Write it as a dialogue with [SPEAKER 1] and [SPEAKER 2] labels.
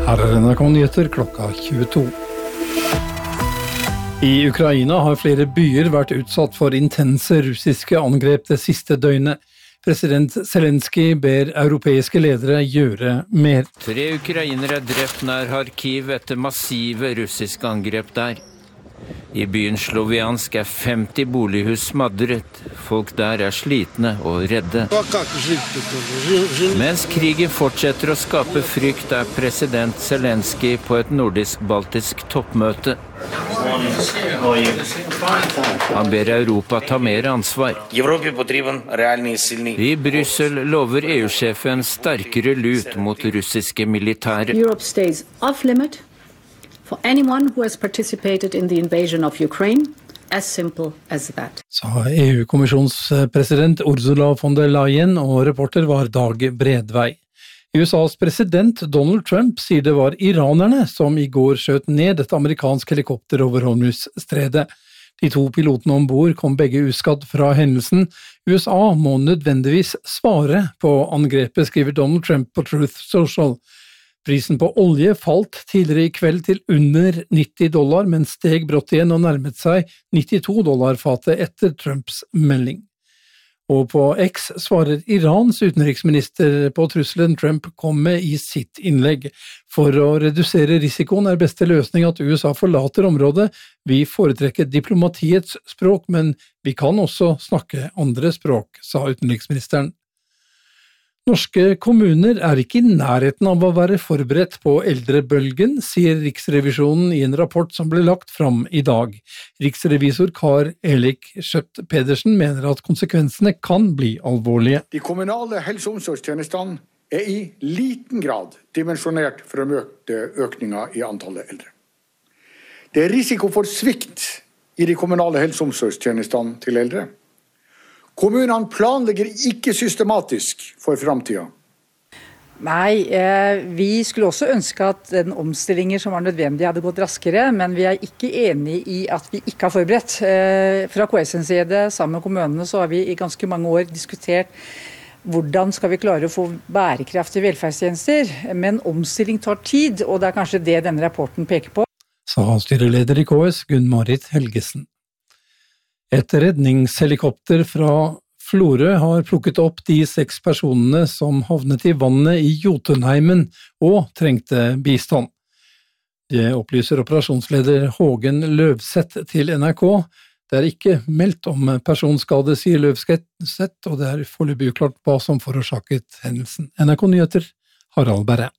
[SPEAKER 1] Her NRK Nyheter klokka 22. I Ukraina har flere byer vært utsatt for intense russiske angrep det siste døgnet. President Zelensky ber europeiske ledere gjøre mer.
[SPEAKER 2] 3 ukrainere drept nær Kharkiv etter massive russiske angrep der. I byen Sloviansk 50 bolighus smadret. Folk der slitne og redde. Mens krigen fortsetter å skape frykt president Zelensky på et nordisk-baltisk toppmøte. Han ber Europa ta mer ansvar. I Brussel lover EU-sjefen sterkere lut mot russiske militære.
[SPEAKER 3] Europe stays off limit for anyone who has participated in the invasion of Ukraine, as simple as that.
[SPEAKER 1] Sa EU-kommisjonspresident Ursula von der Leyen, og reporter var Dag Bredvei. USAs president Donald Trump sier det var iranerne som i går skjøt ned et amerikansk helikopter over Hormuz-stredet. De 2 pilotene ombord kom begge uskadd fra hendelsen. USA må nødvendigvis svare på angrepet, skriver Donald Trump på Truth Social. Prisen på olje falt tidligere i kveld til under $90, men steg brått igjen og nærmet seg $92 fatet etter Trumps melding. Og på X svarer Irans utenriksminister på trusselen Trump kom med i sitt innlegg. For å redusere risikoen beste løsning at USA forlater området. Vi foretrekker diplomatiets språk, men vi kan også snakke andre språk, sa utenriksministeren. Norske kommuner ikke i nærheten av å være forberedt på eldrebølgen, sier Riksrevisjonen i en rapport som ble lagt fram i dag. Riksrevisor Kar Elik Skjøtt Pedersen mener at konsekvensene kan bli alvorlige.
[SPEAKER 4] De kommunale helse- og omsorgstjenestene i liten grad dimensjonert for å møte økningen i antallet eldre. Det risiko for svikt i de kommunale helse- og omsorgstjenestene til eldre. Kommunene planlegger ikke systematisk for fremtiden.
[SPEAKER 5] Nei, vi skulle også ønske at den omstillingen som var nødvendig hadde gått raskere, men vi ikke enig i at vi ikke har forberedt. Fra KSNs side, sammen med kommunene, så har vi i ganske mange år diskutert hvordan skal vi klare å få bærekraftige velferdstjenester, men omstilling tar tid, og det kanskje det denne rapporten peker på.
[SPEAKER 1] Sa styreleder i KS, Gunn-Marit Helgesen. Et redningshelikopter fra Florø har plukket opp de 6 personene som havnet i vannet i Jotunheimen og trengte bistand. Det opplyser operasjonsleder Hågen Løvseth til NRK. Det ikke meldt om personskade, sier Løvseth, og det foreløpig uklart hva som forårsaket hendelsen. NRK Nyheter, Harald Berre.